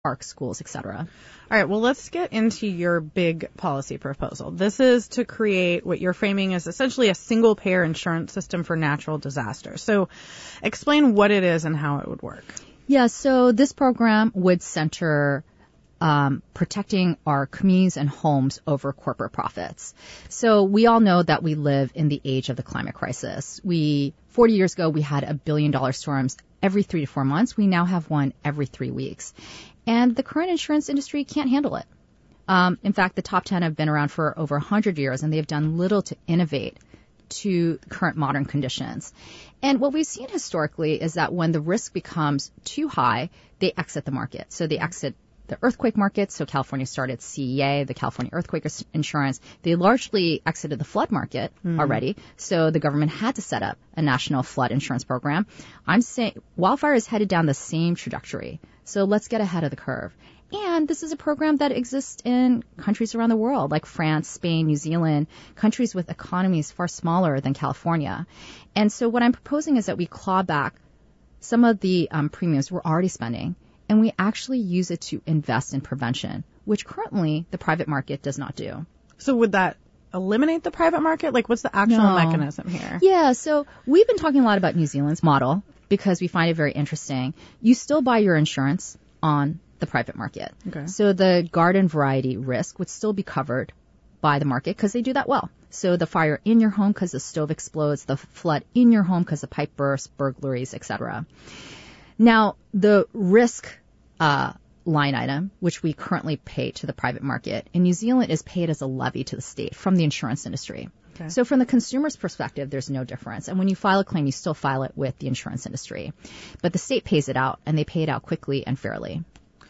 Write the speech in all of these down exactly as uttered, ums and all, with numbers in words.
parks, schools, et cetera. All right, well, let's get into your big policy proposal. This is to create what you're framing as essentially a single-payer insurance system for natural disasters. So explain what it is and how it would work. Yeah, so this program would center um, protecting our communities and homes over corporate profits. So we all know that we live in the age of the climate crisis. We forty years ago, we had a billion-dollar storms every three to four months. We now have one every three weeks. And the current insurance industry can't handle it. Um, in fact, the top ten have been around for over one hundred years, and they've done little to innovate to current modern conditions. And what we've seen historically is that when the risk becomes too high, they exit the market. So they exit the earthquake market. So California started C E A, the California Earthquake Insurance. They largely exited the flood market mm. already. So the government had to set up a national flood insurance program. I'm saying wildfire is headed down the same trajectory. So let's get ahead of the curve. And this is a program that exists in countries around the world, like France, Spain, New Zealand, countries with economies far smaller than California. And so what I'm proposing is that we claw back some of the um, premiums we're already spending, and we actually use it to invest in prevention, which currently the private market does not do. So would that eliminate the private market? Like, what's the actual no. mechanism here? Yeah, so we've been talking a lot about New Zealand's model because we find it very interesting. You still buy your insurance on the private market. Okay. So the garden variety risk would still be covered by the market because they do that well. So the fire in your home because the stove explodes, the flood in your home because the pipe bursts, burglaries, et cetera. Now, the risk uh, line item, which we currently pay to the private market, in New Zealand is paid as a levy to the state from the insurance industry. Okay. So from the consumer's perspective, there's no difference. And when you file a claim, you still file it with the insurance industry. But the state pays it out, and they pay it out quickly and fairly.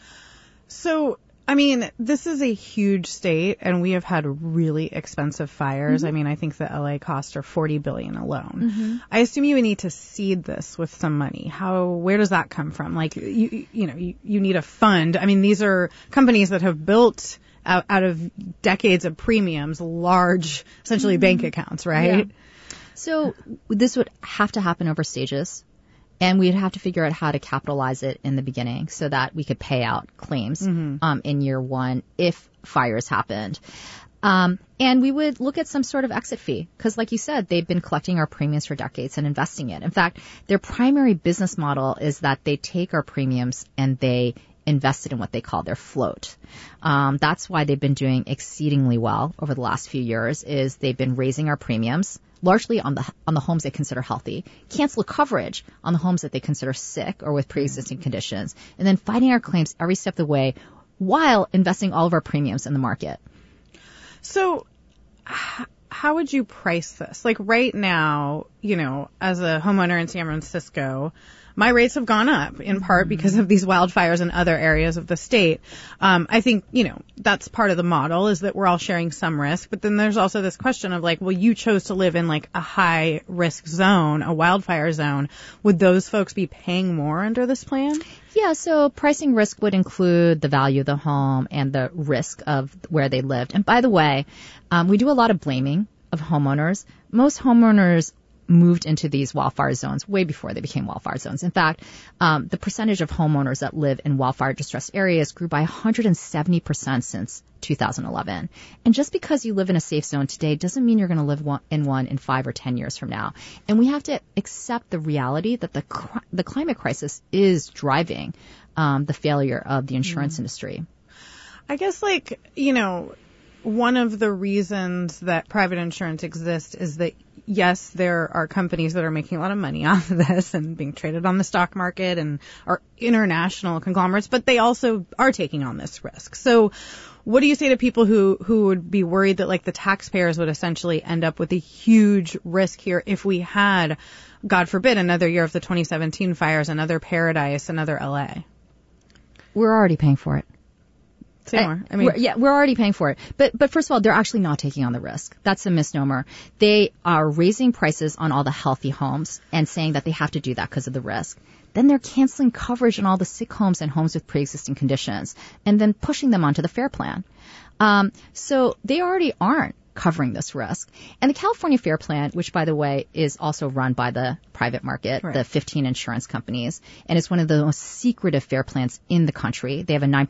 So, I mean, this is a huge state, and we have had really expensive fires. Mm-hmm. I mean, I think the L A costs are forty billion dollars alone. Mm-hmm. I assume you would need to seed this with some money. How, where does that come from? Like, you, you know, you, you need a fund. I mean, these are companies that have built out, out of decades of premiums, large, essentially mm-hmm. bank accounts, right? Yeah. So this would have to happen over stages. And we'd have to figure out how to capitalize it in the beginning so that we could pay out claims mm-hmm. um, in year one if fires happened. Um, and we would look at some sort of exit fee because, like you said, they've been collecting our premiums for decades and investing it. In fact, their primary business model is that they take our premiums and they invest it in what they call their float. Um, that's why they've been doing exceedingly well over the last few years is they've been raising our premiums largely on the on the homes they consider healthy, cancel coverage on the homes that they consider sick or with pre-existing conditions, and then fighting our claims every step of the way while investing all of our premiums in the market. So h- how would you price this? Like right now, you know, as a homeowner in San Francisco, my rates have gone up in part because of these wildfires in other areas of the state. Um, I think, you know, that's part of the model is that we're all sharing some risk. But then there's also this question of like, well, you chose to live in like a high risk zone, a wildfire zone. Would those folks be paying more under this plan? Yeah, so pricing risk would include the value of the home and the risk of where they lived. And by the way, um, we do a lot of blaming of homeowners. Most homeowners moved into these wildfire zones way before they became wildfire zones. In fact, um, the percentage of homeowners that live in wildfire distressed areas grew by one hundred seventy percent since two thousand eleven. And just because you live in a safe zone today doesn't mean you're going to live one, in one in five or ten years from now. And we have to accept the reality that the the climate crisis is driving um, the failure of the insurance mm. industry. I guess, like, you know, one of the reasons that private insurance exists is that, yes, there are companies that are making a lot of money off of this and being traded on the stock market and are international conglomerates, but they also are taking on this risk. So what do you say to people who, who would be worried that, like, the taxpayers would essentially end up with a huge risk here if we had, God forbid, another year of the twenty seventeen fires, another Paradise, another L A? We're already paying for it. Say more. I mean, we're, yeah, we're already paying for it. But but first of all, they're actually not taking on the risk. That's a misnomer. They are raising prices on all the healthy homes and saying that they have to do that because of the risk. Then they're canceling coverage on all the sick homes and homes with pre-existing conditions and then pushing them onto the FAIR plan. Um, so they already aren't covering this risk. And the California FAIR Plan, which, by the way, is also run by the private market, right. the fifteen insurance companies, and it's one of the most secretive FAIR plans in the country. They have a nine